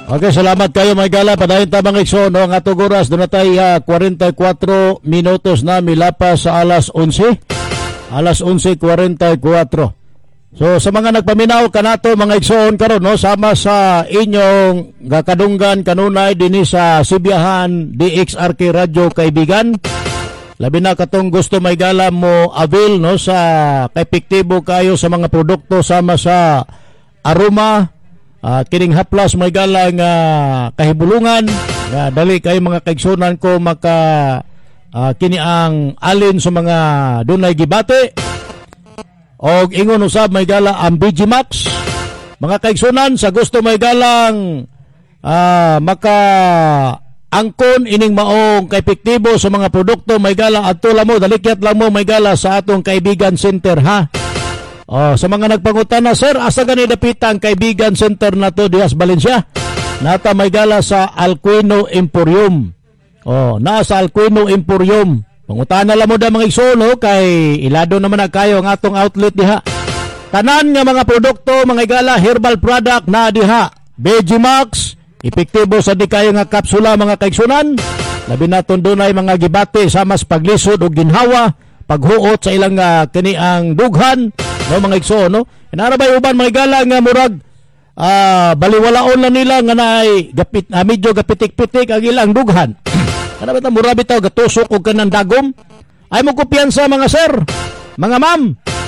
Okay, salamat kayo may gala. Padayon tamang ikso, no? Ang atong oras, doon na tayo 44 minutos na milapas sa alas 11. Alas 11:44. So, sa mga nagpaminaw kanato mga igsoon karon, no? Sama sa inyong gakadunggan kanunay dinhi sa Sibiyahan DXRK Radio kaibigan. Labi na katong gusto may gala mo avail, no? Sa epektibo kayo sa mga produkto sama sa aroma, kining haplas may galang kahibulungan, dali kayo mga kaigsunan ko maka kini ang alin sa mga dunay gibate og ingon usab may gala ang BG-Max. Mga kaigsunan sa gusto may galang maka angkon ining maong kaepektibo sa mga produkto may gala adto lang mo, dalikyat lang mo may gala sa atong kaibigan center, ha. Sa mga nagpangutana, sir, asa gani dapitang kaibigan center na to Dias Valencia? Nata may gala sa Alquino Emporium. Nasa Alquino Emporium. Pangutana lang mo da mga igsoon, kay ilado naman na kayo ang atong outlet diha. Tanan nga mga produkto, mga gala, herbal product na diha. BG-Max, epektibo sa di kayo nga kapsula mga kaigsunan. Labi naton dunay mga gibate sa mas paglisod o ginhawa, paghuot sa ilang kini ang dughan. No, mga igsoon, no? Inarabay uban mga gala nga murag baliwalaon na nila nga naay gapit medyo gapitik-pitik ang ilang dughan. Kana ba ta mura bitaw gatusok og kanang dagom? Ay mo kumpiyansa mga sir, mga ma'am.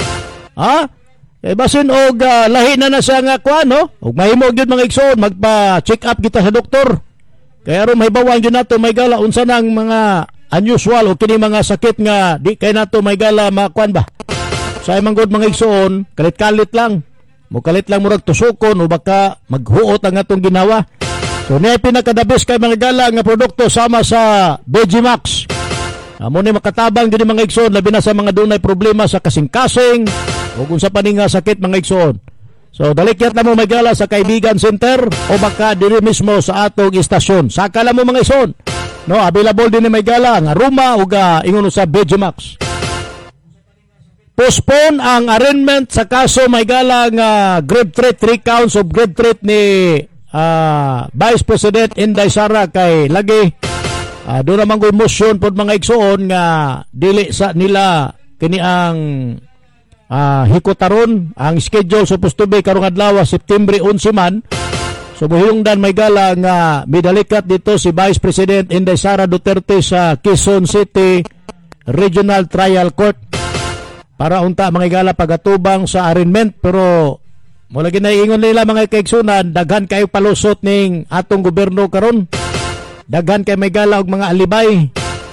Basin og lahi na siya nga kuan, no? Og mahimo gyud mga igsoon magpa-check up kita sa doktor. Kaya ron may bawang gyud nato may gala unsa nang mga unusual o kini mga sakit nga di kay nato may gala makuan ba. Sa imong god mga igsoon, kalit-kalit lang. Mukalit lang murag tusukon o baka maghuot ang atong ginawa. So niya pinakadabis kay mga gala nga produkto sama sa BG-Max. Amo ni makatabang din mga igsoon labi na sa mga dunay problema sa kasing-kasing o kung sa paninga sakit mga igsoon. So dalikyat na mo may gala sa kaibigan center o baka diri mismo sa atong istasyon. Saka lang mo mga igsoon. No, available din ni may gala nga aroma o ingon sa BG-Max. Postpone ang arraignment sa kaso may gala nga grave threat, 3 counts of grave threat ni Vice President Inday Sara kay lagi doon naman ko motion pod mga igsoon nga dili sa nila kini ang hikotaron ang schedule supposed to be karong adlaw September 11 man. So muhingdan may gala nga midalikat dito si Vice President Inday Sara Duterte sa Quezon City Regional Trial Court para unta mga gala pagatubang sa arraignment. Pero mula ginaingon nila mga kaigsunan, daghan kayo palusot ning atong gobyerno karon, daghan kay may gala og mga alibay,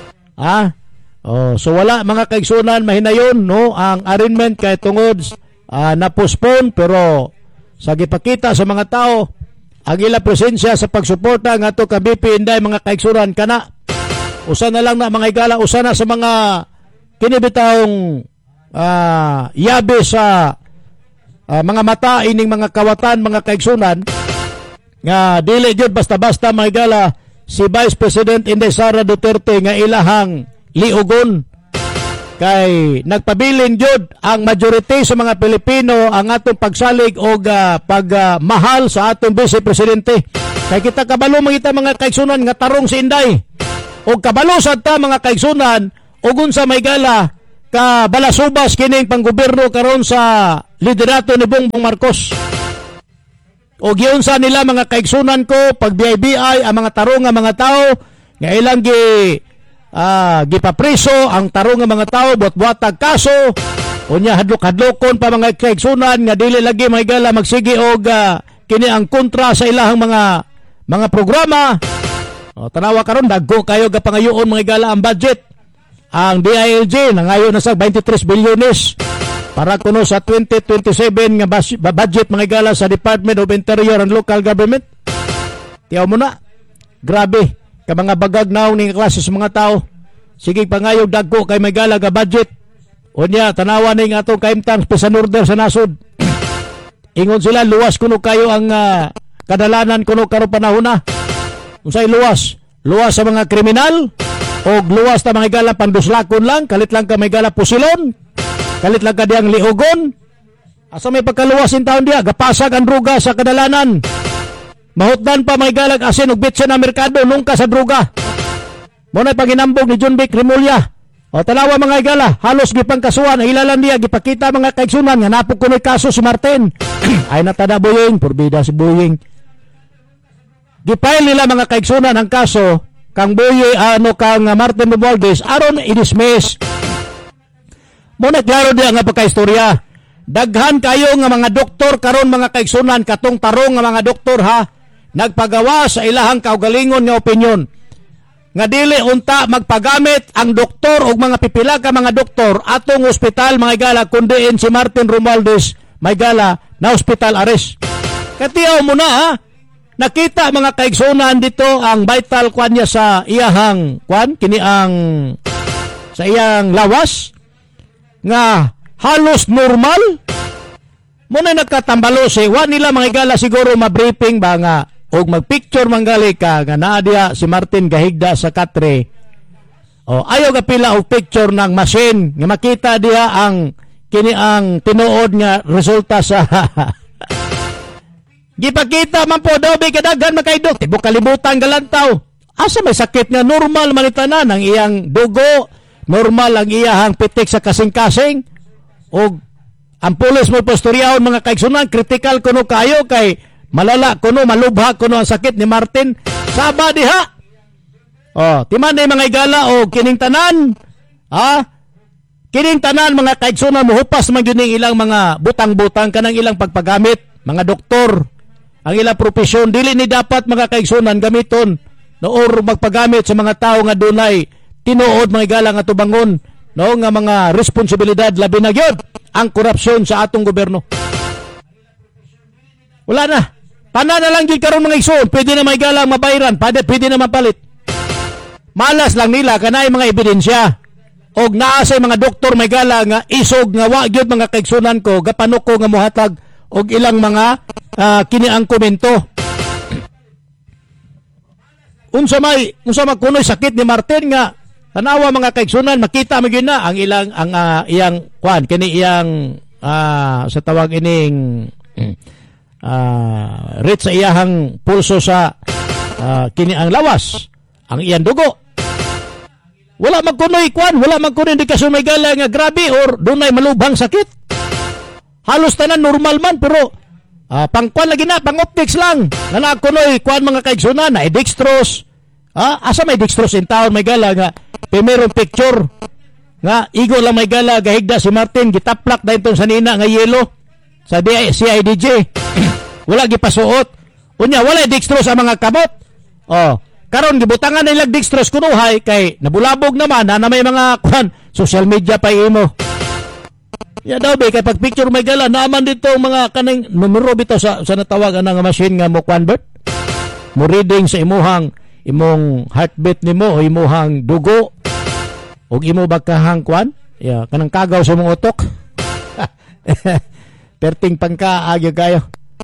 so wala mga kaigsunan mahinayon, no, ang arraignment kay tungod na-postpone. Pero sa gipakita sa mga tao ang ila presensya sa pagsuporta ng ato ka BP Inday mga kaigsunan kana usa na lang na mga gala, usa na sa mga kinibitawong yabe sa mga mata ining mga kawatan mga kaigsunan nga dili jud basta-basta mga gala si Vice President Inday Sara Duterte nga ilahang liugon kay nagpabilin jud ang majority sa mga Pilipino ang atong pagsalig og pagmahal sa atong Vice Presidente. Kay kita kabalo mga kaigsunan nga tarong si Inday og kabalo sad ta mga kaigsunan ug unsa may gala ka balasubas kining panggobyerno karon sa liderato ni Bongbong Marcos. O giunsa nila mga kaigsunan ko pag BIBI ang mga tarong nga mga tao nga ilang gipapriso ang tarong nga mga tao buat-buatag kaso unya hadlok-hadlokon pa mga kaigsunan nga dili lagi may gala magsige og kini ang kontra sa ilahang mga programa. Tanawa karon dagko kayo ga pangayoon mga gala ang budget. Ang DILG nangayo na sa 23 bilyones para kuno sa 2027 nga budget mga gala sa Department of Interior and Local Government. Tiyaw mo na. Grabe. Ka mga bagag naong ning klase sa mga tao. Sige pangayog dagko kay may gala ga budget. Unya tanawa ning atong kaimtang special order sa nasod. Ingon sila luwas kuno kayo ang kadalanan kuno karon panahon na. Unsay luwas? Luwas sa mga kriminal o luwas ta mga gala panduslakon lang, kalit lang ka may gala pusilon, kalit lang ka diyang liugon. Asa may pagkaluwas in taon diya, gapasag ang druga sa kadalanan. Mahutdan pa may galag asin ug bitsa na merkado nung ka sa droga. Mo na panginambog ni John Vic Remulla. O tanawa mga igala, halos gipang kasuhan ang ilalan niya gipakita mga kaigsunan nga napog kunoy kaso si Martin. Ay natada Boying, porbida si Boying. Gipail nila mga kaigsunan ang kaso kang kang Martin Romualdez aron i-dismiss. Mo na klaro diya nga pagkaistorya. Daghan kayo nga mga doktor karon mga kaigsunan katong tarong nga mga doktor ha nagpagawa sa ilahang kaugalingon nga opinyon nga dili unta magpagamit ang doktor o mga pipila ka mga doktor atong ospital mga igala kundiin si Martin Romualdez may gala na hospital arrest. Katiyaw mo na ha, nakita mga kaigsunan dito ang vital kwan niya sa iyahang kwan, kini ang sa iyang lawas nga halos normal. Muna nagkatambalo si wa nila mga igala siguro ma-briefing ba nga og mag-picture manggali ka nga naa diha si Martin gahigda sa katre. O ayaw gapila og picture ng machine nga makita diha ang kini ang tinuod nga resulta sa gipakita man po daw bi kadaghan makaidok tibok kalibutan galantaw. Asa may sakit nga normal man itanan ang iyang dugo, normal ang iyahang pitik sa kasing-kasing og ang pulis mo postoryahon mga kaigsunan critical kuno kayo kay malala kuno malubha kuno ang sakit ni Martin saba diha. Oh, timan ay mga igala o kining tanan. Kining tanan mga kaigsunan mohupas man gyud ning ilang mga butang-butang kanang ilang pagpagamit, mga doktor. Ang ilang propesyon dili ni dapat mga kaigsunan gamiton no or magpagamit sa mga tao nga dunay tinuod mga igala nga tubangon no nga mga responsibilidad labi na gyud ang korupsyon sa atong gobyerno. Wala na. Tanan na lang gyud karon mga igsoon, pwede na may galang mabayaran, pwede na mapalit. Malas lang nila kanay mga ebidensya. Og naa say mga doktor may gala nga isog nga wa gyud mga kaigsunan ko gapanok ko nga mohatag og ilang mga kini ang komento. Unsa kunoy sakit ni Martin nga tanawa mga kaigsunan makita mo gyud na ang ilang iyang kwan kini iyang sa tawag ining rate sa iyahang pulso sa kini ang lawas, ang iyang dugo. Wala magkunoy kwan, wala magkunoy indikasyon may gala nga grabe or dunay malubhang sakit. Halos tanan normal man pero pangkwan lagi na, pang-optics lang. Na kunoy kwan mga kaigsunan na dextrose. Asa may dextrose in town may gala nga primerong picture nga igo lang may gala gahigda si Martin gitaplak dahil itong sanina nga yelo sa CIDJ. Wala gipasuot. Unya wala dextrose ang mga kamot. Karon gibutangan nila dextrose kunuhay kay nabulabog naman na may mga kwan social media pa imo. Ya daw kay pag picture may gala naman dito mga kaning numero bitaw sa natawagan nga machine nga mo convert. Mo reading sa imong heartbeat nimo o imuhang dugo og imo bagkahang kwan. Ya kanang kagaw sa imong utok. Perting pangkaagyo kayo.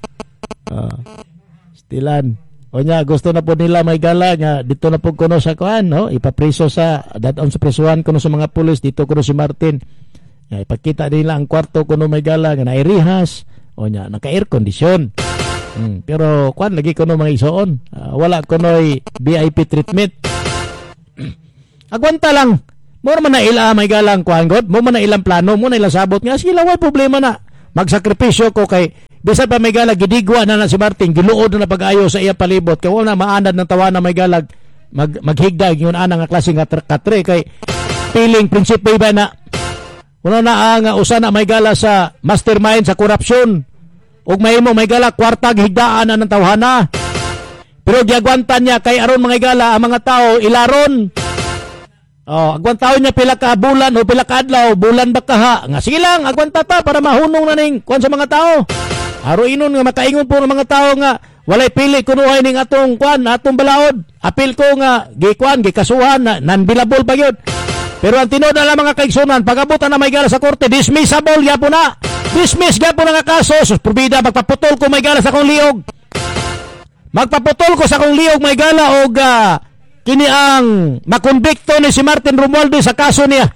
Stilan. O nya gusto na po nila may gala nga dito na po kuno sa kuan no ipapriso sa dadon sa prisuhan kuno sa mga pulis dito kuno si Martin. Ya ipakita nila ang kwarto kuno may gala nga nairihas o nya naka air condition. Pero kuan lagi kuno mga isuon. Wala kunoy VIP treatment. Agwanta lang. Mo man na ila may galang kuan god, mo man na ilang plano, mo na ilang sabot nga sila way problema na. Magsakripisyo ko kay bisan pa may galag gidigwa na si Martin giluod na pag-ayo sa iya palibot kay wala maanad ng tawa na may galag maghigdag yun ana nga klase nga katre kay piling prinsipe ba na wala na ang usa na may gala sa mastermind sa korupsyon ug mahimo may gala kwarta higdaan na ng tawhana pero giagwantan niya kay aron mga gala ang mga tao ilaron. Agwantaon niya pila ka bulan o pila ka adlaw, bulan ba kaha. Nga sige lang, agwanta ta para mahunong na ning kuan sa mga tao. Aro inon nga makaingon po ng mga tao nga walay pili kunuhay ning atong kuan, atong balaod. Apil ko nga gikuan, gikasuhan na non-billable pa gyud. Pero ang tinuod na mga kaigsunan, pag-abutan na may gala sa korte, dismissable gyapon na. Dismiss gyapon nga kaso. Sus probida magpaputol ko may gala sa akong liog. Magpaputol ko sa akong liog may gala og kini ang makonbikto ni si Martin Romualdez sa kaso niya.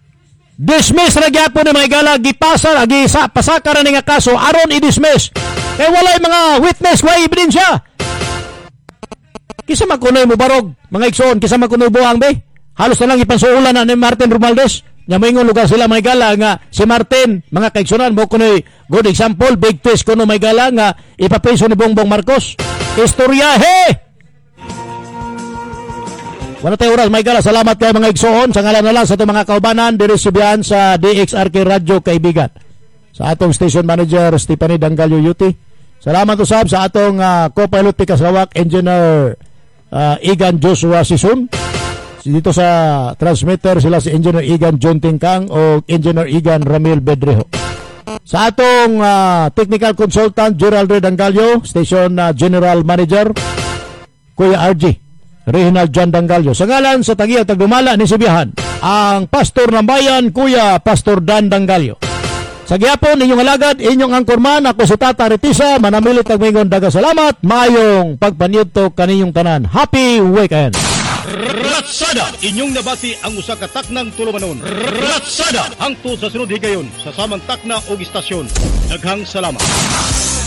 Dismiss na gyapon ni mga gala gipasa pasaka na nga kaso aron i-dismiss. Kaya wala yung mga witness, wala ebidensya. Kisa makunoy mo barog, mga igsoon, kisa makunoy buang be. Halos na lang ipansuulan na ni Martin Romualdez. Nya may lugar sila may gala nga si Martin, mga kaigsunan mo kunoy good example, big twist kuno may gala nga ipapriso ni Bongbong Marcos. Istoryahe! Wala tayo oras, may gala. Salamat kayo mga igsoon. Sa ngalan na lang sa itong mga kaubanan, dirisibihan sa DXRK Radio Kaibigan. Sa atong station manager, Stephanie Dangalyo Yuti. Salamat usab sa atong co-pilot Pikasawak, Engineer Igan Joshua Sisun. Dito sa transmitter sila si Engineer Igan John Tingkang o Engineer Igan Ramil Bedrejo. Sa atong technical consultant, Gerald Dangalyo, station general manager, Kuya RG. Reginald John Dangalyo. Sa ngalan sa Tagiya Tagdumala ni Sibihan, ang pastor ng bayan, Kuya Pastor Dan Dangalyo. Sa gihapon, inyong alagad, inyong angkorman, ako si Tata Retisa, manamilit tagmingon daga salamat, mayong pagpanyudto kaninyong tanan. Happy weekend! Ratsada! Inyong nabati ang usa ka taknang tulumanon. Ratsada! Hangtod sa sunod higayon sa samang takna o istasyon. Daghang salamat.